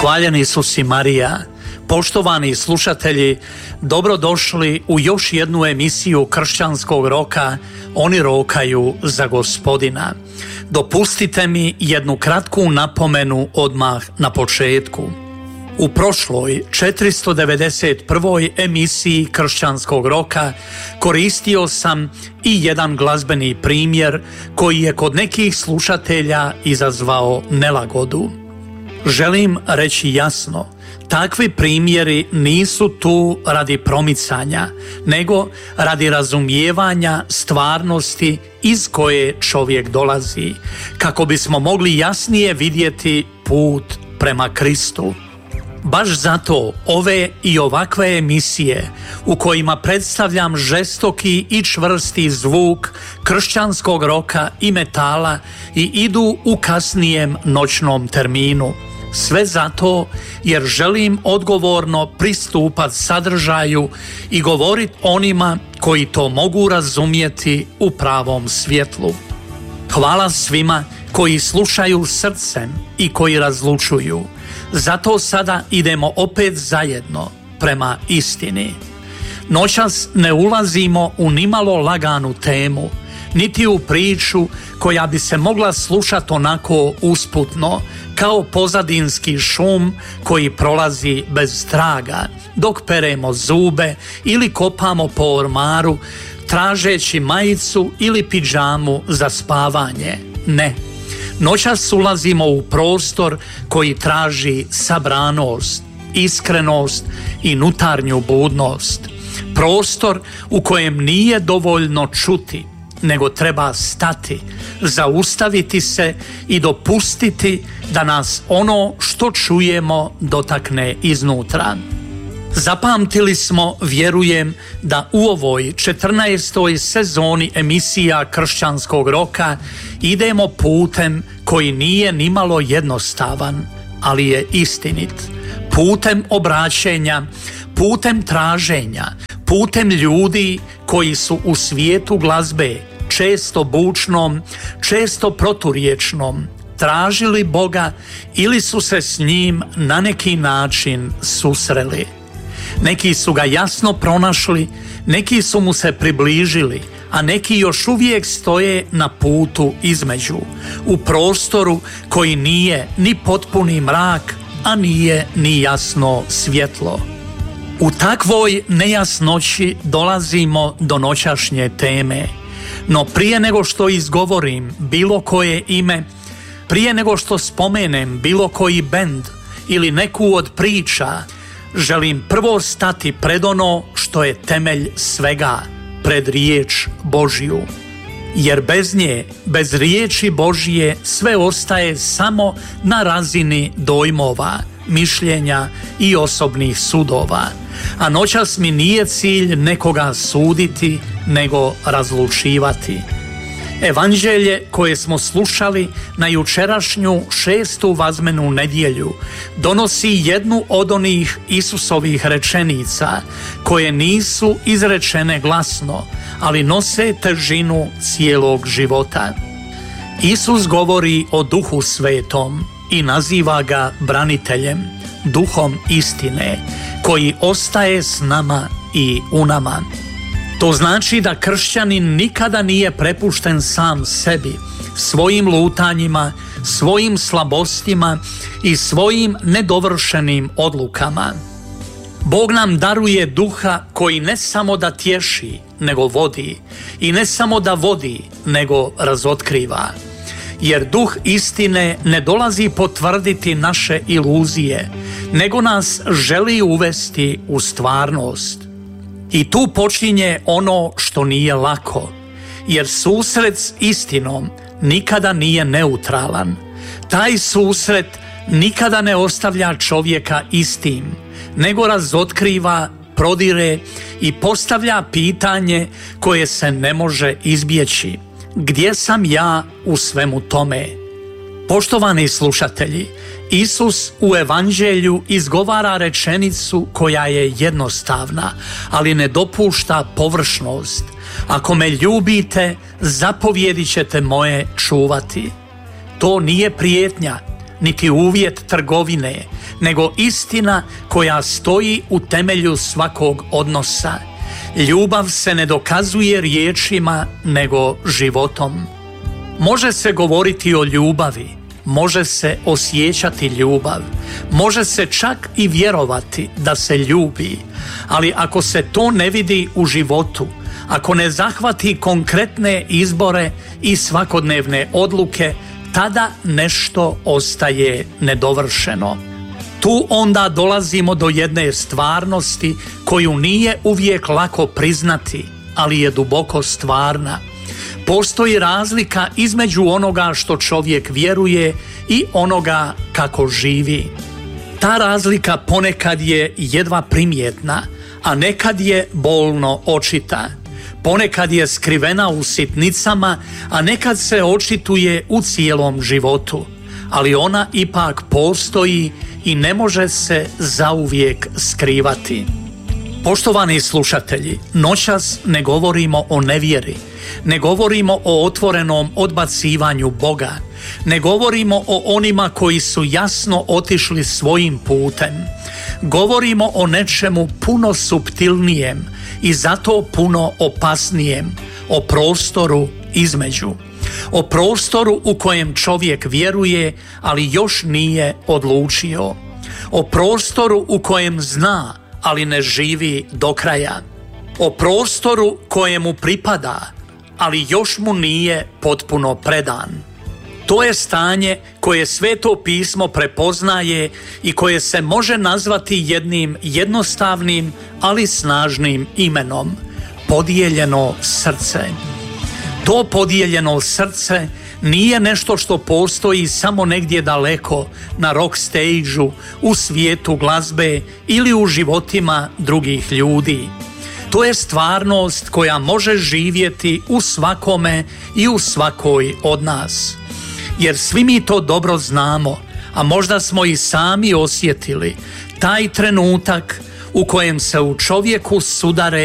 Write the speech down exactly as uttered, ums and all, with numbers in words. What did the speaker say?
Hvaljen Isus i Marija. Poštovani slušatelji, dobrodošli u još jednu emisiju kršćanskog roka Oni rokaju za Gospodina. Dopustite mi jednu kratku napomenu odmah na početku. U prošloj četiristo devedeset prvoj emisiji kršćanskog roka koristio sam i jedan glazbeni primjer koji je kod nekih slušatelja izazvao nelagodu. Želim reći jasno, takvi primjeri nisu tu radi promicanja, nego radi razumijevanja stvarnosti iz koje čovjek dolazi, kako bismo mogli jasnije vidjeti put prema Kristu. Baš zato ove i ovakve emisije u kojima predstavljam žestoki i čvrsti zvuk kršćanskog roka i metala i idu u kasnijem noćnom terminu. Sve zato jer želim odgovorno pristupati sadržaju i govoriti onima koji to mogu razumjeti u pravom svjetlu. Hvala svima koji slušaju srcem i koji razlučuju. Zato sada idemo opet zajedno prema istini. Noćas ne ulazimo u nimalo laganu temu, niti u priču koja bi se mogla slušati onako usputno, kao pozadinski šum koji prolazi bez traga, dok peremo zube ili kopamo po ormaru, tražeći majicu ili pidžamu za spavanje. Ne. Noćas ulazimo u prostor koji traži sabranost, iskrenost i unutarnju budnost. Prostor u kojem nije dovoljno čuti, nego treba stati, zaustaviti se i dopustiti da nas ono što čujemo dotakne iznutra. Zapamtili smo, vjerujem, da u ovoj četrnaestoj sezoni emisija kršćanskog roka idemo putem koji nije nimalo jednostavan, ali je istinit. Putem obraćenja, putem traženja, putem ljudi koji su u svijetu glazbe, često bučnom, često proturječnom, tražili Boga ili su se s njim na neki način susreli. Neki su ga jasno pronašli, neki su mu se približili, a neki još uvijek stoje na putu između, u prostoru koji nije ni potpuni mrak, a nije ni jasno svjetlo. U takvoj nejasnoći dolazimo do noćašnje teme, no prije nego što izgovorim bilo koje ime, prije nego što spomenem bilo koji bend ili neku od priča, želim prvo stati pred ono što je temelj svega, pred riječ Božju. Jer bez nje, bez riječi Božje, sve ostaje samo na razini dojmova, mišljenja i osobnih sudova. A noćas mi nije cilj nekoga suditi, nego razlučivati. Evanđelje koje smo slušali na jučerašnju šestu vazmenu nedjelju donosi jednu od onih Isusovih rečenica koje nisu izrečene glasno, ali nose težinu cijelog života. Isus govori o Duhu Svetom i naziva ga braniteljem, Duhom istine, koji ostaje s nama i u nama. To znači da kršćanin nikada nije prepušten sam sebi, svojim lutanjima, svojim slabostima i svojim nedovršenim odlukama. Bog nam daruje duha koji ne samo da tješi, nego vodi, i ne samo da vodi, nego razotkriva. Jer duh istine ne dolazi potvrditi naše iluzije, nego nas želi uvesti u stvarnost. I tu počinje ono što nije lako, jer susret s istinom nikada nije neutralan. Taj susret nikada ne ostavlja čovjeka istim, nego razotkriva, prodire i postavlja pitanje koje se ne može izbjeći. Gdje sam ja u svemu tome? Poštovani slušatelji, Isus u Evanđelju izgovara rečenicu koja je jednostavna, ali ne dopušta površnost. Ako me ljubite, zapovjedi ćete moje čuvati. To nije prijetnja, niti uvjet trgovine, nego istina koja stoji u temelju svakog odnosa. Ljubav se ne dokazuje riječima, nego životom. Može se govoriti o ljubavi, može se osjećati ljubav, može se čak i vjerovati da se ljubi, ali ako se to ne vidi u životu, ako ne zahvati konkretne izbore i svakodnevne odluke, tada nešto ostaje nedovršeno. Tu onda dolazimo do jedne stvarnosti koju nije uvijek lako priznati, ali je duboko stvarna. Postoji razlika između onoga što čovjek vjeruje i onoga kako živi. Ta razlika ponekad je jedva primjetna, a nekad je bolno očita. Ponekad je skrivena u sitnicama, a nekad se očituje u cijelom životu. Ali ona ipak postoji i ne može se zauvijek skrivati. Poštovani slušatelji, noćas ne govorimo o nevjeri, ne govorimo o otvorenom odbacivanju Boga, ne govorimo o onima koji su jasno otišli svojim putem. Govorimo o nečemu puno suptilnijem i zato puno opasnijem, o prostoru između. O prostoru u kojem čovjek vjeruje, ali još nije odlučio. O prostoru u kojem zna, ali ne živi do kraja. O prostoru kojemu pripada, ali još mu nije potpuno predan. To je stanje koje Sveto pismo prepoznaje i koje se može nazvati jednim jednostavnim, ali snažnim imenom – podijeljeno srce. To podijeljeno srce nije nešto što postoji samo negdje daleko na rock stage-u, u svijetu glazbe ili u životima drugih ljudi. To je stvarnost koja može živjeti u svakome i u svakoj od nas. Jer svi mi to dobro znamo, a možda smo i sami osjetili taj trenutak u kojem se u čovjeku sudare